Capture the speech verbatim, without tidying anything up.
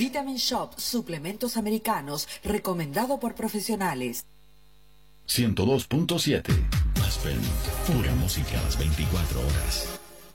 Vitamin Shop, suplementos americanos, recomendado por profesionales. ciento dos punto siete. Gospel, pura música a las veinticuatro horas.